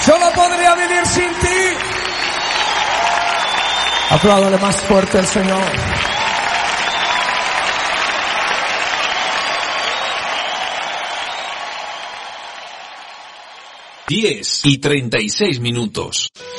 Yo no podría vivir sin ti. Apláudale más fuerte al Señor. Diez y 36 minutos.